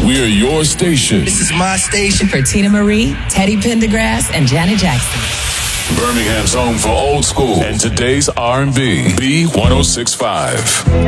We're your station. This is my station. For Tina Marie, Teddy Pendergrass, and Janet Jackson. Birmingham's home for old school and today's R&B. B 106.5.